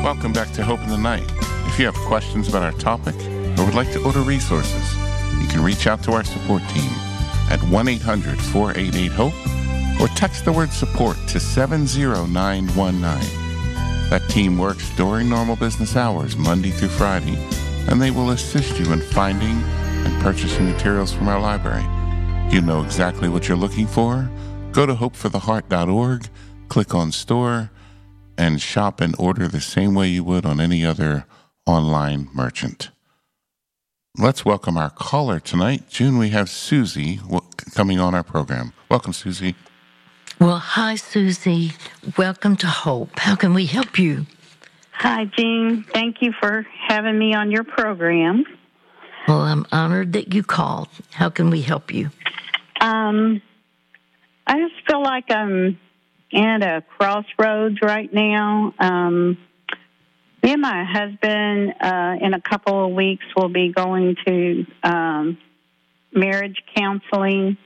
Welcome back to Hope in the Night. If you have questions about our topic or would like to order resources, you can reach out to our support team at 1-800-488-HOPE or text the word support to 70919. That team works during normal business hours, Monday through Friday, and they will assist you in finding and purchasing materials from our library. You know exactly what you're looking for. Go to hopefortheheart.org, click on store, and shop and order the same way you would on any other online merchant. Let's welcome our caller tonight. June, we have Susie coming on our program. Welcome, Susie. Well, hi, Susie. Welcome to Hope. How can we help you? Hi, Jean. Thank you for having me on your program. Well, I'm honored that you called. How can we help you? I just feel like I'm at a crossroads right now. Me and my husband, in a couple of weeks, will be going to marriage counseling.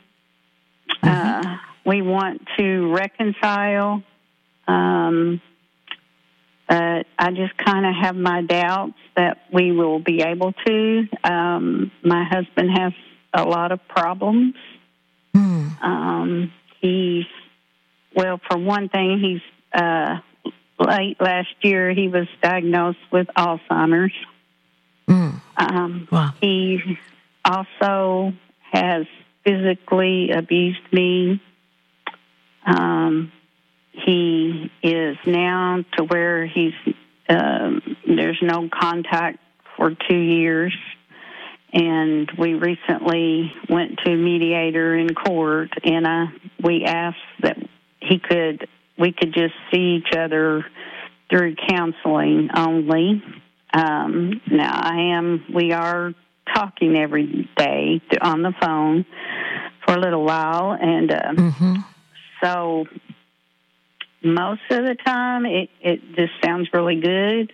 We want to reconcile, but I just kind of have my doubts that we will be able to. My husband has a lot of problems. Well, for one thing, he's late last year, he was diagnosed with Alzheimer's. Wow. He also has physically abused me. He is now to where he's there's no contact for 2 years. And we recently went to mediator in court, and we asked that we could just see each other through counseling only. We are talking every day on the phone for a little while, and so most of the time it just sounds really good.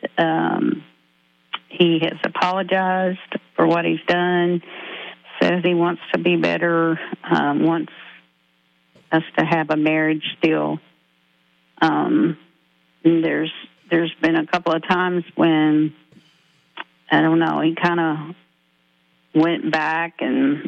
He has apologized for what he's done, says he wants to be better, wants us to have a marriage still. There's been a couple of times when, I don't know, he kind of went back and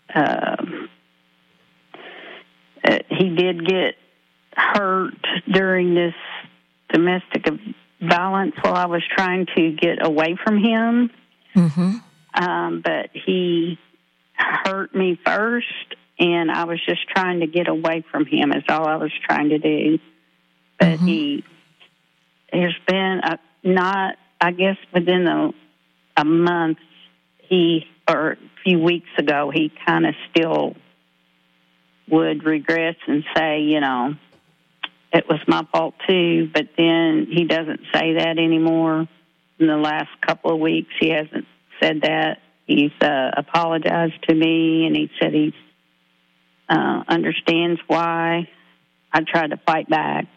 he did get hurt during this domestic violence while I was trying to get away from him. But he hurt me first, and I was just trying to get away from him is all I was trying to do. But there's been I guess within a month, or a few weeks ago, he kind of still would regress and say, it was my fault too, but then he doesn't say that anymore. In the last couple of weeks, he hasn't said that. He's apologized to me, and he said he understands why I tried to fight back.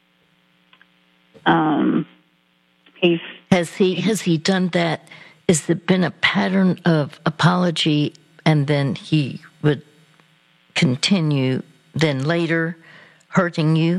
Has he done that? Has there been a pattern of apology, and then he would continue, then later hurting you?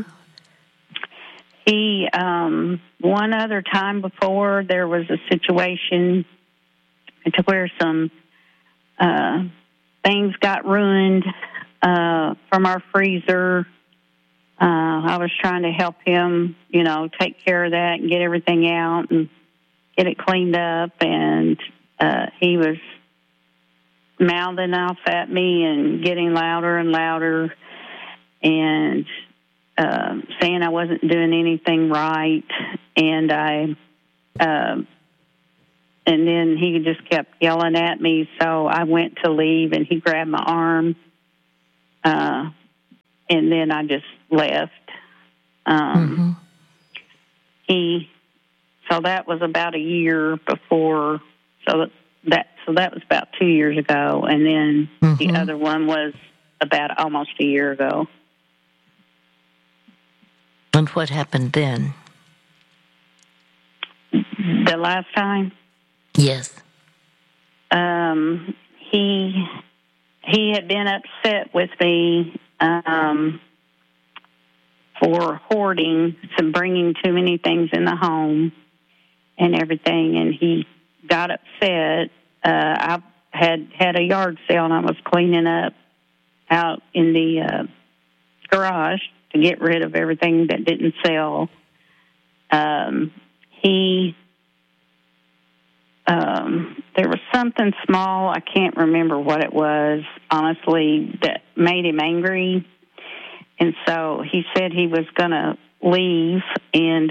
He, one other time before, there was a situation to where some things got ruined from our freezer. I was trying to help him, take care of that and get everything out and get it cleaned up. And he was mouthing off at me and getting louder and louder and saying I wasn't doing anything right. And and then he just kept yelling at me, so I went to leave, and he grabbed my arm, and then I just left. So that was about a year before, so that was about 2 years ago, and then the other one was about almost a year ago. And what happened then? The last time? Yes. He had been upset with me for hoarding, bringing too many things in the home. and everything, and he got upset. I had a yard sale, and I was cleaning up out in the garage to get rid of everything that didn't sell. There was something small, I can't remember what it was, honestly, that made him angry. And so he said he was going to leave. And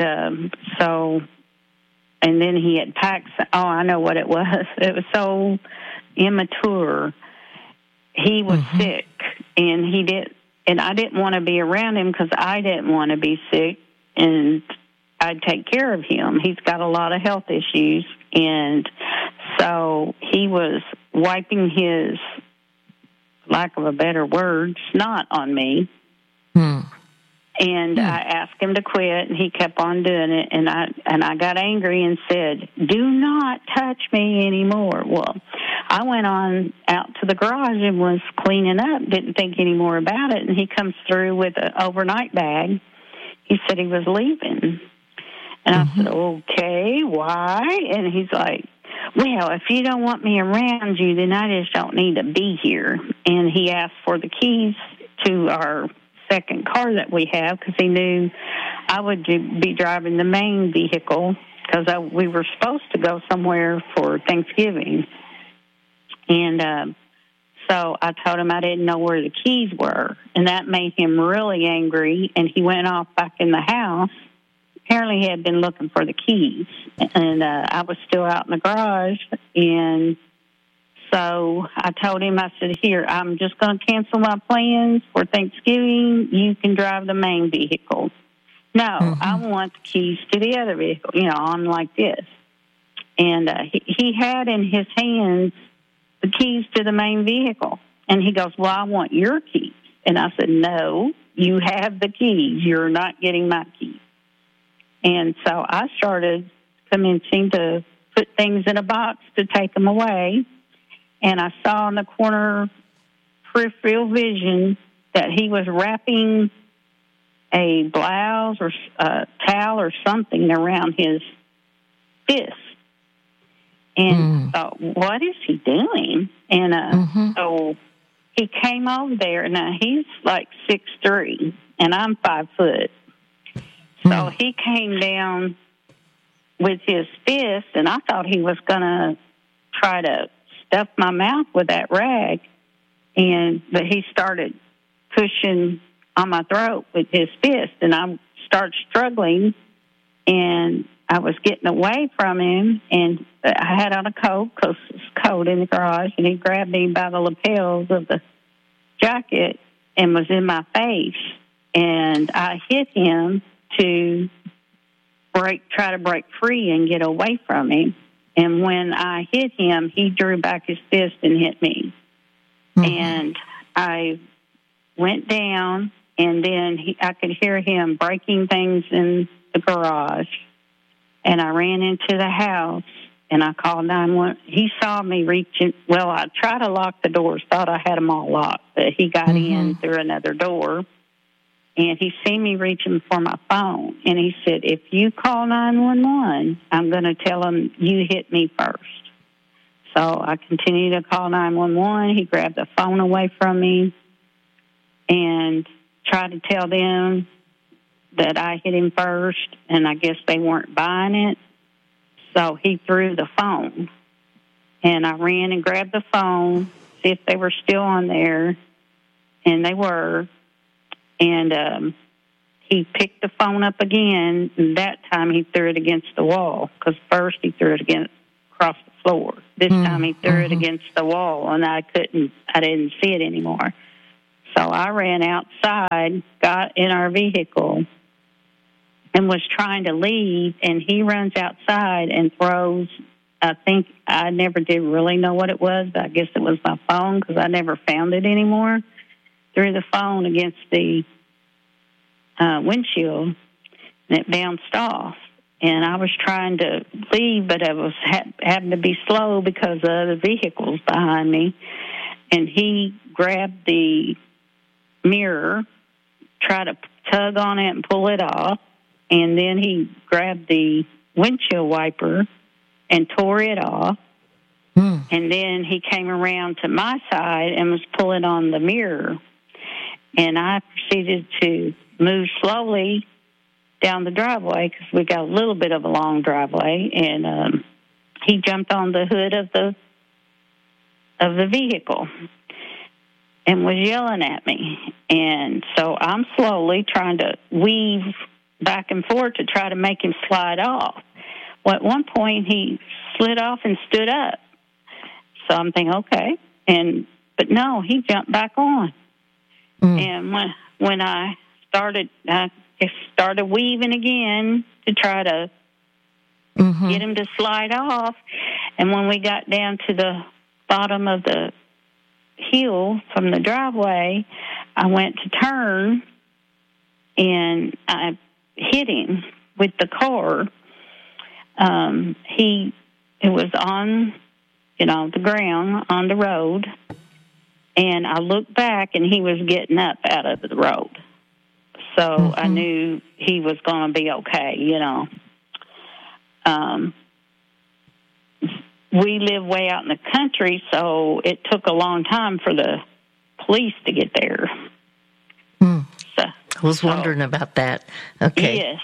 and then he had packed, I know what it was. It was so immature. He was sick, and I didn't want to be around him because I didn't want to be sick, and I'd take care of him. He's got a lot of health issues, and so he was wiping his, lack of a better word, snot on me. And I asked him to quit, and he kept on doing it, and I got angry and said, "Do not touch me anymore." Well, I went on out to the garage and was cleaning up, didn't think any more about it, and he comes through with an overnight bag. He said he was leaving. And I said, "Okay, why?" And he's like, "Well, if you don't want me around you, then I just don't need to be here." And he asked for the keys to our second car that we have because he knew I would be driving the main vehicle because we were supposed to go somewhere for Thanksgiving. And so I told him I didn't know where the keys were, and that made him really angry, and he went off back in the house. Apparently he had been looking for the keys, and I was still out in the garage, and so I told him, I said, "Here, I'm just going to cancel my plans for Thanksgiving. You can drive the main vehicle." "No, I want the keys to the other vehicle." I'm like this. And he had in his hands the keys to the main vehicle. And he goes, "Well, I want your keys." And I said, "No, you have the keys. You're not getting my keys." And so I started commencing to put things in a box to take them away. And I saw in the corner peripheral vision that he was wrapping a blouse or a towel or something around his fist. And I thought, what is he doing? And so he came over there. Now, he's like 6'3", and I'm 5 foot. So he came down with his fist, and I thought he was going to try to stuff my mouth with that rag. But he started pushing on my throat with his fist, and I started struggling, and I was getting away from him, and I had on a coat because it's cold in the garage, and he grabbed me by the lapels of the jacket and was in my face, and I hit him to try to break free and get away from him. And when I hit him, he drew back his fist and hit me. And I went down, and then I could hear him breaking things in the garage. And I ran into the house, and I called 911. He saw me reaching. Well, I tried to lock the doors, thought I had them all locked, but he got in through another door. And he seen me reaching for my phone, and he said, "If you call 911, I'm going to tell them you hit me first." So I continued to call 911. He grabbed the phone away from me and tried to tell them that I hit him first, and I guess they weren't buying it. So he threw the phone, and I ran and grabbed the phone, see if they were still on there, and they were. And he picked the phone up again, and that time he threw it against the wall, because first he threw it across the floor. This time he threw it against the wall, and I didn't see it anymore. So I ran outside, got in our vehicle, and was trying to leave, and he runs outside and throws, I think, I never did really know what it was, but I guess it was my phone, because I never found it anymore. Threw the phone against the windshield, and it bounced off. And I was trying to leave, but I was having to be slow because of the vehicles behind me. And he grabbed the mirror, tried to tug on it and pull it off, and then he grabbed the windshield wiper and tore it off. And then he came around to my side and was pulling on the mirror. And I proceeded to move slowly down the driveway because we got a little bit of a long driveway. And he jumped on the hood of the vehicle and was yelling at me. And so I'm slowly trying to weave back and forth to try to make him slide off. Well, at one point, he slid off and stood up. So I'm thinking, okay. But no, he jumped back on. And when I started weaving again to try to get him to slide off. And when we got down to the bottom of the hill from the driveway, I went to turn and I hit him with the car. It was on, the ground on the road. And I looked back and he was getting up out of the road. So I knew he was going to be okay, We live way out in the country, so it took a long time for the police to get there. So, I was wondering about that. Okay. Yes.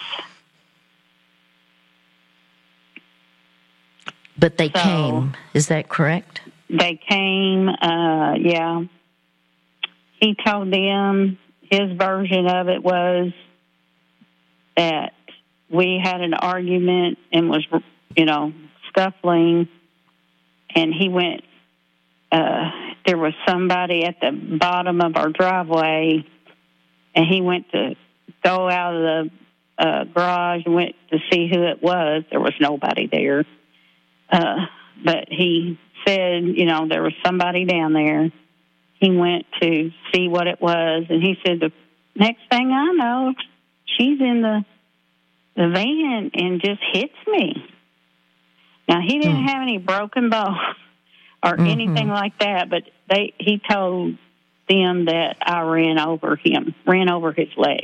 But they came. Is that correct? They came, yeah. He told them his version of it was that we had an argument and was, scuffling, and he went, there was somebody at the bottom of our driveway, and he went to go out of the garage and went to see who it was. There was nobody there. But he said, there was somebody down there. He went to see what it was, and he said, the next thing I know, she's in the van and just hits me. Now, he didn't have any broken bones or anything like that, but he told them that I ran over his leg.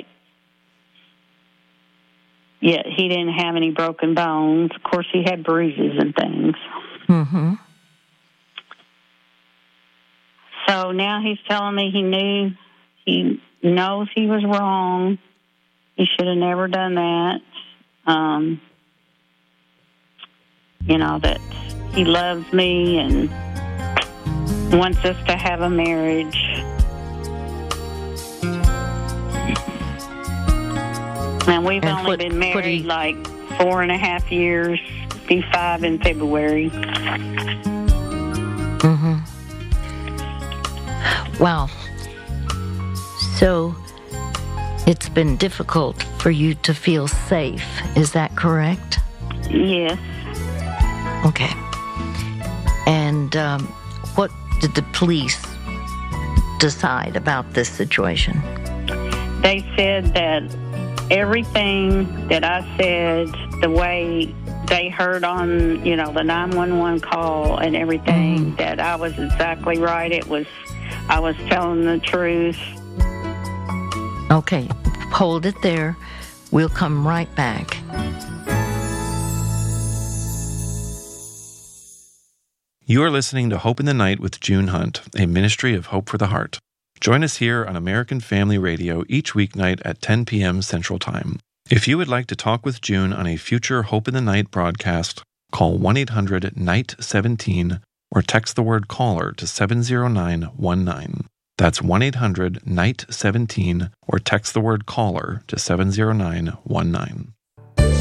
Yet he didn't have any broken bones. Of course, he had bruises and things. So now he's telling me he knows he was wrong. He should have never done that. That he loves me and wants us to have a marriage. And we've only been married like 4.5 years, be 5 in February. Wow. So it's been difficult for you to feel safe. Is that correct? Yes. Okay. And what did the police decide about this situation? They said that everything that I said, the way they heard on, the 911 call and everything, that I was exactly right. I was telling the truth. Okay. Hold it there. We'll come right back. You are listening to Hope in the Night with June Hunt, a ministry of Hope for the Heart. Join us here on American Family Radio each weeknight at 10 p.m. Central Time. If you would like to talk with June on a future Hope in the Night broadcast, call 1-800-NIGHT-17 or text the word CALLER to 70919. That's 1-800-NIGHT-17 or text the word CALLER to 70919.